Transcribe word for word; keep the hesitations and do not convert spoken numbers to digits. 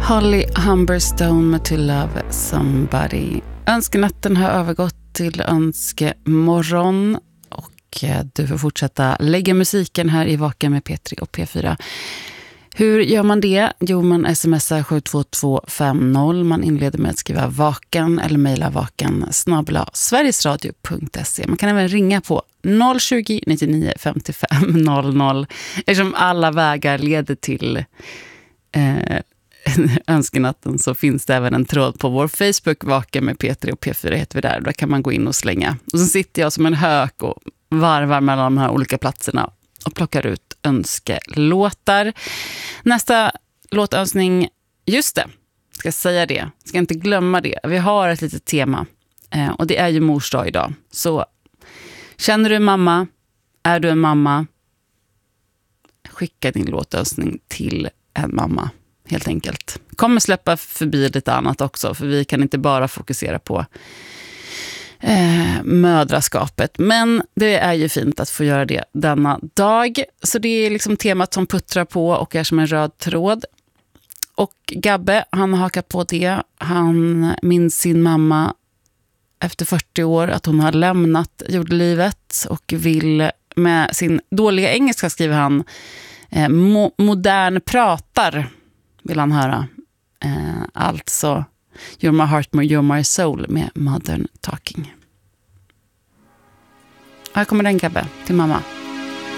Holly Humberstone med To Love Somebody. Önskenatten har övergått till önskemorgon och du får fortsätta lägga musiken här i Vaken med P tre och P fyra. Hur gör man det? Jo, man smsar sju två två fem noll. Man inleder med att skriva vaken eller mejla vaken snabel-a sverigesradio punkt se. Man kan även ringa på noll tjugo nittionio femtiofem noll noll. Eftersom alla vägar leder till eh, önskenatten så finns det även en tråd på vår Facebook, Vaken med P tre och P fyra heter vi där. Där kan man gå in och slänga. Och så sitter jag som en hök och varvar mellan de här olika platserna och plockar ut önskelåtar. Nästa låtönskning, just det, ska säga det, ska inte glömma det. Vi har ett litet tema eh, och det är ju mors dag idag. Så känner du en mamma, är du en mamma, skicka din låtönskning till en mamma helt enkelt. Kommer släppa förbi lite annat också, för vi kan inte bara fokusera på Eh, mödraskapet, men det är ju fint att få göra det denna dag, så det är liksom temat som puttrar på och är som en röd tråd. Och Gabbe, han har hakat på det. Han minns sin mamma efter fyrtio år, att hon har lämnat jordelivet och vill med sin dåliga engelska, skriver han, eh, mo- modern pratar vill han höra, eh, alltså You're my heart, you're my soul med Modern Talking. Här kommer den, Gabbe, till mamma.